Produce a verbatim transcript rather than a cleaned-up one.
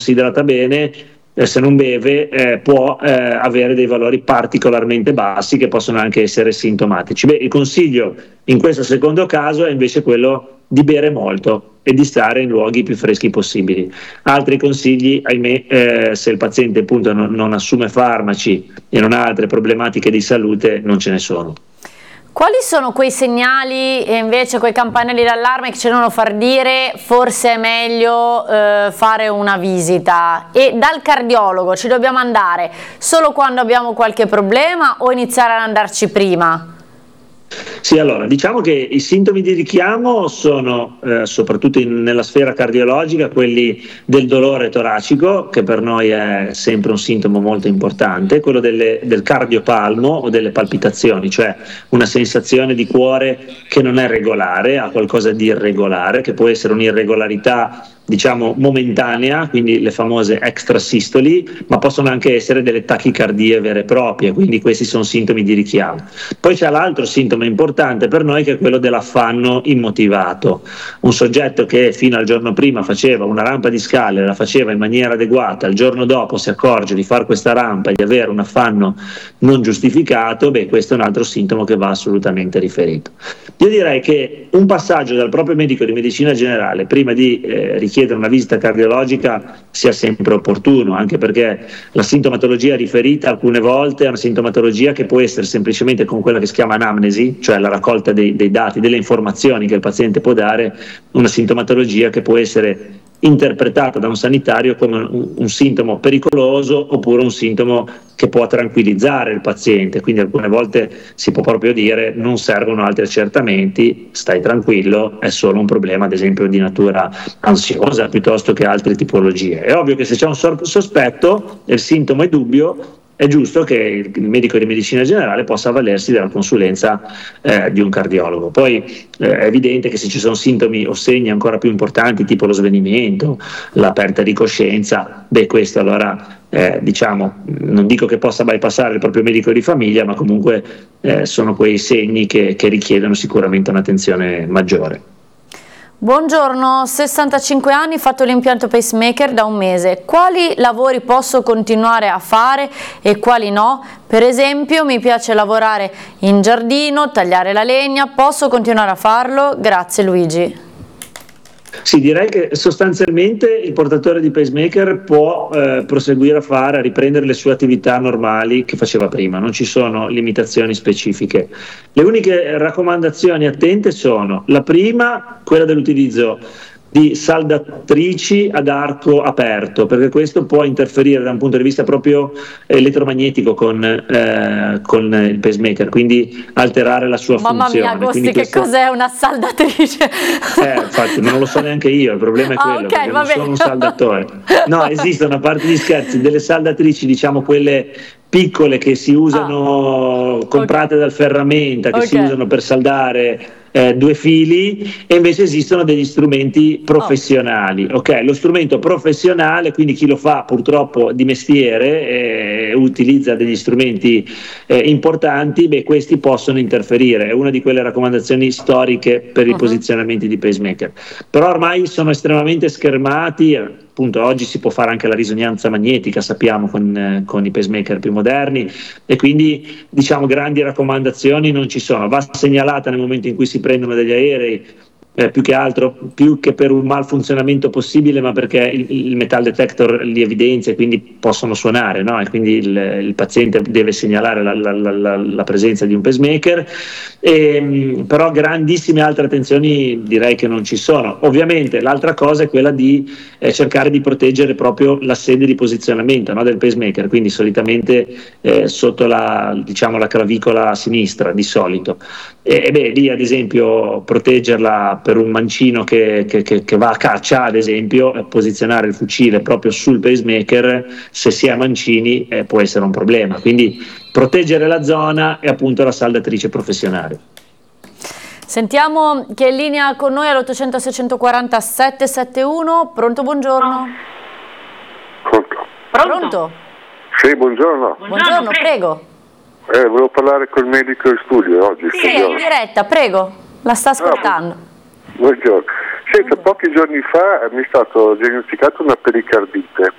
si idrata bene, eh, se non beve, eh, può eh, avere dei valori particolarmente bassi che possono anche essere sintomatici. Beh, il consiglio in questo secondo caso è invece quello di bere molto e di stare in luoghi più freschi possibili. Altri consigli, ahimè, eh, se il paziente appunto non, non assume farmaci e non ha altre problematiche di salute, non ce ne sono. Quali sono quei segnali e invece quei campanelli d'allarme che ci devono far dire forse è meglio eh, fare una visita? E dal cardiologo ci dobbiamo andare solo quando abbiamo qualche problema o iniziare ad andarci prima? Sì, allora, diciamo che i sintomi di richiamo sono eh, soprattutto in, nella sfera cardiologica quelli del dolore toracico, che per noi è sempre un sintomo molto importante, quello delle, del cardiopalmo o delle palpitazioni, cioè una sensazione di cuore che non è regolare, ha qualcosa di irregolare, che può essere un'irregolarità diciamo momentanea, quindi le famose extrasistoli, ma possono anche essere delle tachicardie vere e proprie, quindi questi sono sintomi di richiamo. Poi c'è l'altro sintomo importante per noi che è quello dell'affanno immotivato, un soggetto che fino al giorno prima faceva una rampa di scale, la faceva in maniera adeguata, il giorno dopo si accorge di fare questa rampa e di avere un affanno non giustificato, beh, questo è un altro sintomo che va assolutamente riferito. Io direi che un passaggio dal proprio medico di medicina generale prima di eh, richiedere una visita cardiologica sia sempre opportuno, anche perché la sintomatologia riferita alcune volte è una sintomatologia che può essere semplicemente con quella che si chiama anamnesi, cioè la raccolta dei, dei dati, delle informazioni che il paziente può dare, una sintomatologia che può essere interpretata da un sanitario come un, un sintomo pericoloso oppure un sintomo che può tranquillizzare il paziente, quindi alcune volte si può proprio dire non servono altri accertamenti, stai tranquillo, è solo un problema ad esempio di natura ansiosa piuttosto che altre tipologie. È ovvio che se c'è un sospetto e il sintomo è dubbio, è giusto che il medico di medicina generale possa avvalersi della consulenza eh, di un cardiologo. Poi eh, è evidente che se ci sono sintomi o segni ancora più importanti, tipo lo svenimento, la perdita di coscienza, beh, questo allora eh, diciamo, non dico che possa bypassare il proprio medico di famiglia, ma comunque eh, sono quei segni che, che richiedono sicuramente un'attenzione maggiore. Buongiorno, sessantacinque anni, fatto l'impianto pacemaker da un mese. Quali lavori posso continuare a fare e quali no? Per esempio, mi piace lavorare in giardino, tagliare la legna, posso continuare a farlo? Grazie Luigi. Sì, direi che sostanzialmente il portatore di pacemaker può eh, proseguire a fare, a riprendere le sue attività normali che faceva prima, non ci sono limitazioni specifiche. Le uniche raccomandazioni attente sono: la prima, quella dell'utilizzo di saldatrici ad arco aperto, perché questo può interferire da un punto di vista proprio elettromagnetico con, eh, con il pacemaker, quindi alterare la sua Mamma funzione. Mamma mia, Agosti, che questo... cos'è una saldatrice? Eh, infatti, non lo so neanche io, il problema è quello, ah, okay, perché non sono un saldatore. No, esistono, a parte gli scherzi, delle saldatrici, diciamo quelle piccole che si usano, ah, comprate okay. dal ferramenta, che okay. si usano per saldare Eh, due fili, e invece esistono degli strumenti professionali. Oh. Ok, lo strumento professionale, quindi chi lo fa purtroppo di mestiere eh, utilizza degli strumenti eh, importanti, beh, questi possono interferire. È una di quelle raccomandazioni storiche per i uh-huh. posizionamenti di pacemaker. Però ormai sono estremamente schermati. Appunto, oggi si può fare anche la risonanza magnetica, sappiamo, con, eh, con i pacemaker più moderni, e quindi diciamo grandi raccomandazioni non ci sono. Va segnalata nel momento in cui si prendono degli aerei, eh, più che altro, più che per un malfunzionamento possibile, ma perché il, il metal detector li evidenzia e quindi possono suonare, no? E quindi il, il paziente deve segnalare la, la, la, la presenza di un pacemaker. E, però grandissime altre attenzioni direi che non ci sono. Ovviamente l'altra cosa è quella di eh, cercare di proteggere proprio la sede di posizionamento, no, del pacemaker, quindi solitamente eh, sotto la, diciamo, la clavicola sinistra di solito, e, e beh, lì ad esempio proteggerla per un mancino che, che, che, che va a caccia, ad esempio, eh, posizionare il fucile proprio sul pacemaker, se si è mancini eh, può essere un problema, quindi proteggere la zona e appunto la saldatrice professionale. Sentiamo chi è in linea con noi all'ottocento seicentoquaranta settecentosettantuno. Pronto, buongiorno. Pronto? Pronto? Sì, buongiorno. Buongiorno, buongiorno prego. Eh, volevo parlare col medico in studio oggi. Sì, è in diretta, prego, la sta ascoltando. Ah, buongiorno. Senta, pochi giorni fa mi è stato diagnosticato una pericardite.